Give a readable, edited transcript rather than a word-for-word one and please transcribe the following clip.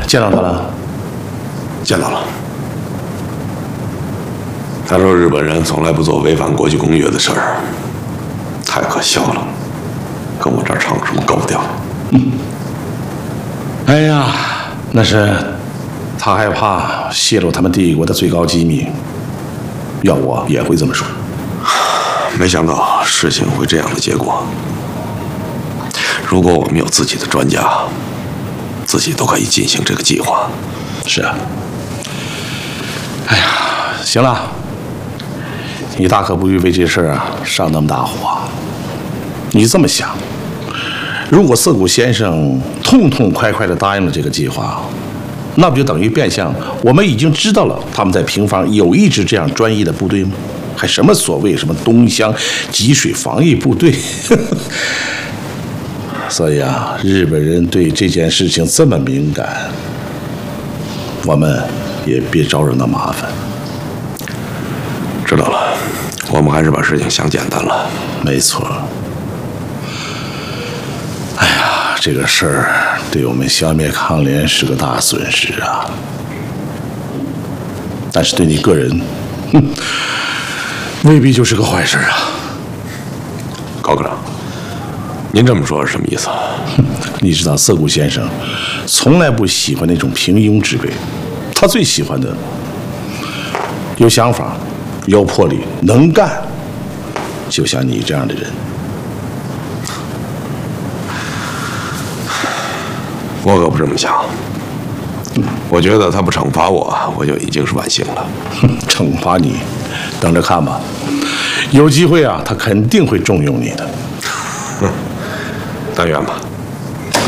见到他了？ 见到了。他说日本人从来不做违反国际公约的事儿，太可笑了，跟我这儿唱什么高调？ 哎呀，那是他害怕泄露他们帝国的最高机密，要我也会这么说。 没想到事情会这样的结果。如果我们有自己的专家，自己都可以进行这个计划。 是啊。哎呀，行了，你大可不必为这事儿上那么大火。你这么想，如果涩谷先生痛痛快快地答应了这个计划，那不就等于变相我们已经知道了他们在平房有一支这样专业的部队吗？还什么所谓什么东乡集水防御部队？所以日本人对这件事情这么敏感，我们也别招惹那麻烦。 知道了，我们还是把事情想简单了。 没错。哎呀，这个事儿对我们消灭抗联是个大损失啊！但是对你个人，未必就是个坏事啊。 高科长，您这么说是什么意思？ 你知道涩谷先生从来不喜欢那种平庸之辈，他最喜欢的有想法、有魄力、能干，就像你这样的人。 我可不这么想。我觉得他不惩罚我，我就已经是万幸了。 惩罚你，等着看吧。有机会他肯定会重用你的。 但愿吧。